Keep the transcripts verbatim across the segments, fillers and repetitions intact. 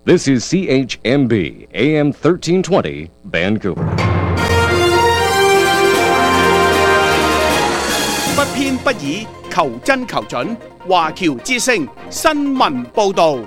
This is C H M B A M thirteen twenty Vancouver。 不偏不倚，求真求準。華僑之聲新聞報導。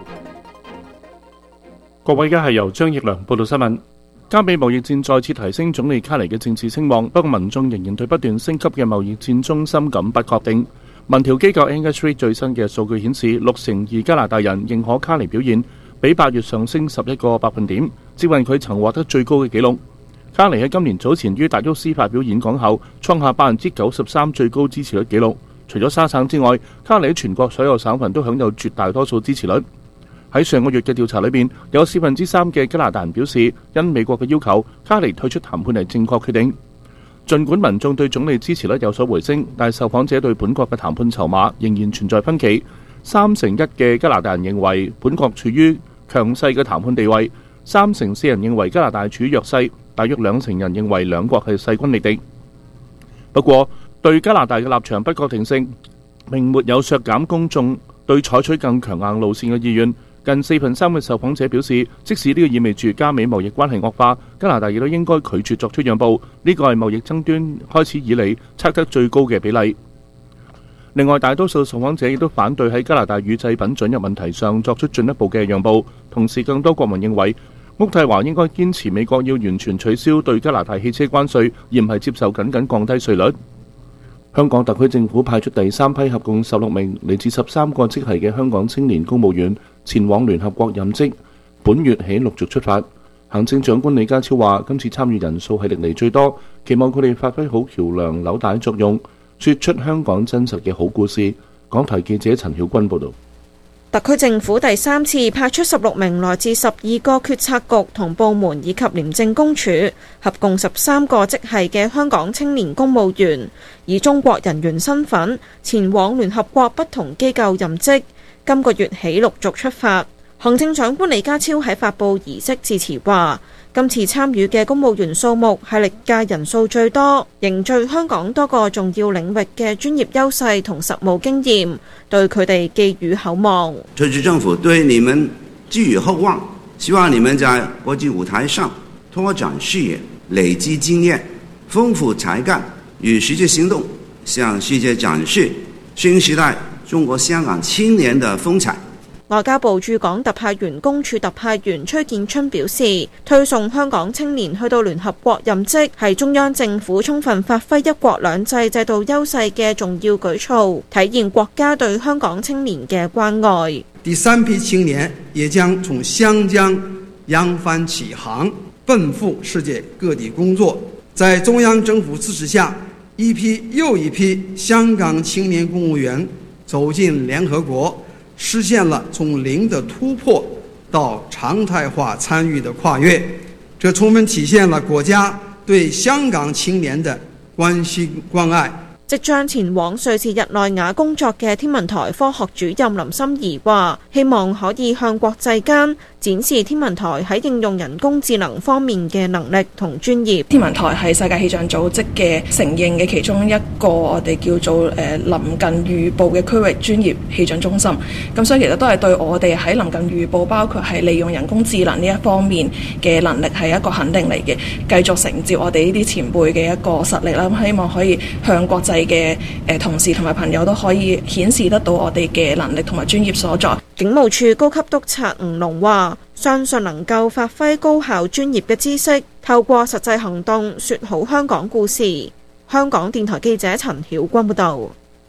各位，而家係由張奕良報道新聞。加美貿易戰再次提升總理卡尼嘅政治聲望，不過民眾仍然對不斷升級嘅貿易戰中深感不確定。民調機構 Angus Reid 最新嘅數據顯示，六成二加拿大人認可卡尼表現，比八月上升十一個百分點，接近佢曾獲得最高嘅紀錄。卡尼喺今年早前於達沃斯發表演講後，創下百分之九十三最高支持率紀錄。除咗沙省之外，卡尼喺全國所有省份都享有絕大多數支持率。喺上個月嘅調查裏邊，有四分之三嘅加拿大人表示，因美國嘅要求，卡尼退出談判係正確決定。儘管民眾對總理支持率有所回升，但受訪者對本國嘅談判籌碼仍然存在分歧。三成一嘅加拿大人認為本國處於強勢嘅談判地位，三成四人認為加拿大處於弱勢，大約兩成人認為兩國係勢均力敵。不過，對加拿大嘅立場不確定性並沒有削減公眾對採取更強硬路線嘅意願。近四分三嘅受訪者表示，即使呢個意味住加美貿易關係惡化，加拿大亦都應該拒絕作出讓步。呢個係貿易爭端開始以嚟測得最高嘅比例。另外，大多數受訪者亦都反對喺加拿大乳製品准入問題上作出進一步嘅讓步。同時，更多國民認為渥太華應該堅持美國要完全取消對加拿大汽車關稅，而唔係接受僅僅降低稅率。香港特區政府派出第三批合共十六名嚟自十三個職系嘅香港青年公務員前往聯合國任職，本月起陸續出發。行政長官李家超話，今次參與人數係歷嚟最多，期望佢哋發揮好橋梁紐帶作用，說出香港真實嘅好故事。港台記者陳曉君報導。 特區政府第三次派出十六名來自十二個決策局同部門以及廉政公署，合共十三個職系嘅香港青年公務員，以中國人員身份前往聯合國不同機構任職，今個月起陸續出發。行政長官李家超喺發佈儀式致辭話，今次參與嘅公務員數目係歷屆人數最多，凝聚香港多個重要領域嘅專業優勢同實務經驗，對佢哋寄予厚望。 特區政府對你們寄予厚望，希望你們在國際舞台上拓展視野、累積經驗、豐富才幹與實際行動，向世界展示新時代中國香港青年的風采。 外交部駐港特派員公署特派員崔建春表示，推送香港青年去到聯合國任職係中央政府充分發揮一國兩制制度優勢嘅重要舉措，體現國家對香港青年嘅關愛。 第三批青年也將從湘江揚帆起航，奔赴世界各地工作。在中央政府支持下，一批又一批香港青年公務員走進聯合國，實現了從零的突破到常態化參與的跨越，這充分體現了國家對香港青年的關心關愛。 即將前往瑞士日內瓦工作嘅天文台科學主任林心怡話，希望可以向國際間展示天文台喺應用人工智能方面嘅能力同專業。 天文台係世界氣象組織嘅承認嘅其中一個我哋叫做誒臨近預報嘅區域專業氣象中心。咁所以其實都係對我哋喺臨近預報，包括係利用人工智能呢一方面嘅能力係一個肯定嚟嘅，繼續承接我哋呢啲前輩嘅一個實力啦。咁希望可以向國際嘅誒同事同埋朋友都可以顯示得到我哋嘅能力同埋專業所在。 警務處高級督察吳龍話，相信能夠發揮高效專業嘅知識，透過實際行動說好香港故事。香港電台記者陳曉君報道。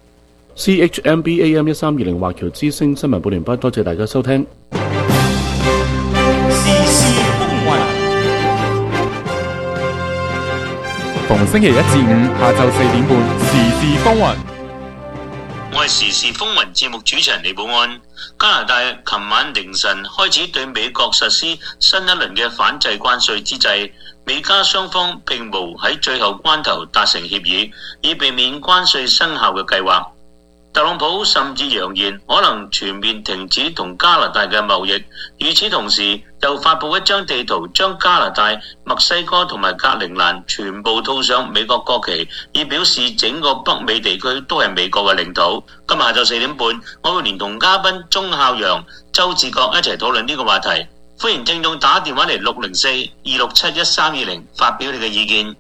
C H M B A M 一三二零華僑之聲新聞報完畢，多謝大家收聽。 時事風雲，逢星期一至五下晝四點半，時事風雲。 我係時事風雲節目主持人李寶安。加拿大琴晚凌晨開始對美國實施新一輪嘅反制關稅之際，美加雙方並無喺最後關頭達成協議，以避免關稅生效嘅計劃。特朗普甚至揚言可能全面停止同加拿大嘅貿易，與此同時又發布一張地圖，將加拿大、墨西哥同埋格陵蘭全部套上美國國旗，以表示整個北美地區都係美國嘅領土。今日下晝四點半，我會連同嘉賓鍾孝陽、周志國一齊討論呢個話題。 歡迎聽眾打電話嚟六零四二六七一三二零發表你嘅意見。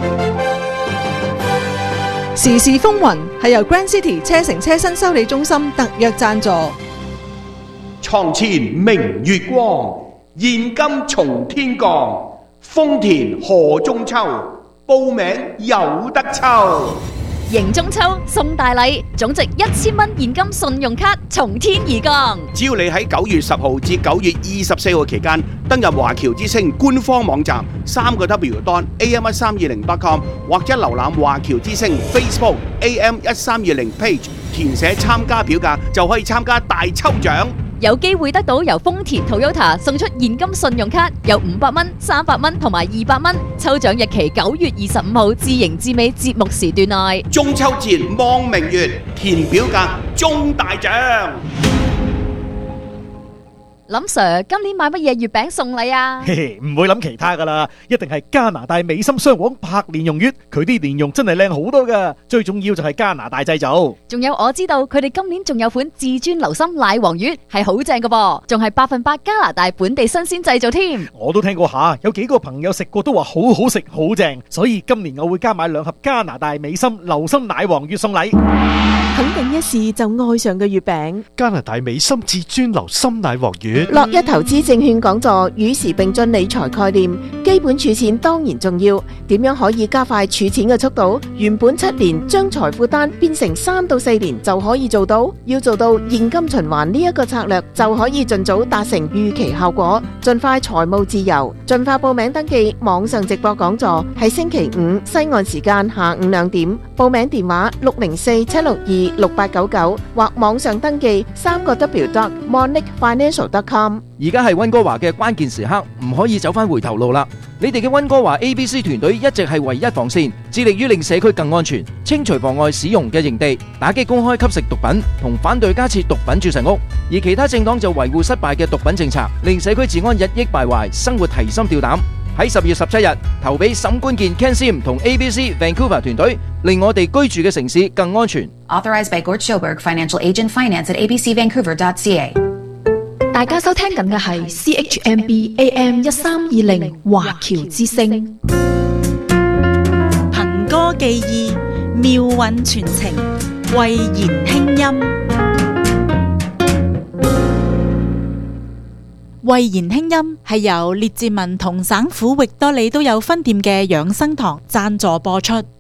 時事風雲係由 Grand City 車城車身修理中心特約贊助。 床前明月光，現金從天降，豐田賀中秋，報名有得抽。 迎中秋送大禮，總值一千蚊現金信用卡從天而降。 只要你喺九月十號至九月二十四號期間登入華僑之星官方網站三個 W dot A M 一三二零 dot com 或者瀏覽華僑之星 Facebook A M 一三二零 page， 填寫參加表格就可以參加大抽獎。 有機會得到由豐田 Toyota 送出現金信用卡，有五百蚊、三百蚊同埋二百蚊。抽獎日期九月二十五號至迎至尾節目時段內。 中秋節望明月，填表格中大獎。 林 Sir， 今年買乜嘢月餅送禮啊？ 嘿嘿，唔會諗其他噶啦，一定係加拿大美心雙黃白蓮蓉月，佢啲蓮蓉真係靚好多噶，最重要就係加拿大製造。 仲有我知道佢哋今年仲有款至尊流心奶黃月，係好正噶噃，仲係百分百加拿大本地新鮮製造添。 我都聽過下，有幾個朋友食過都話好好食好正，所以今年我會加買兩盒加拿大美心流心奶黃月送禮。 肯定一試就愛上嘅月餅， 加拿大美心至尊流心奶黃月。 樂一投資證券講座，與時並進理財概念，基本儲錢當然重要，點樣可以加快儲錢嘅速度？原本七年將財富單變成三到四年就可以做到，要做到現金循環呢一個策略，就可以盡早達成預期效果，盡快財務自由。盡快報名登記網上直播講座，係星期五西岸時間下午兩點，報名電話六零四七六二六八九九或網上登記三個 W dot monic financial dot com。 而家係溫哥華嘅關鍵時刻，唔可以走返回頭路啦！你哋嘅溫哥華 A B C 團隊一直係唯一防線，致力於令社區更安全，清除妨礙使用嘅營地，打擊公開吸食毒品，同反對加設毒品注射屋。而其他政黨就維護失敗嘅毒品政策，令社區治安日益敗壞，生活提心吊膽。喺十月十七日投俾沈官健 Ken Sim 同 A B C Vancouver 團隊，令我哋居住嘅城市更安全。 Authorized by Gord Schilberg, Financial Agent, Finance at A B C Vancouver dot C A。 大家收聽緊嘅係 C H M B A M 一三二零華僑之聲， 憑歌寄意，妙韻傳情，慧言輕音。慧言輕音係由列治文同省府域多利都有分店嘅養生堂贊助播出。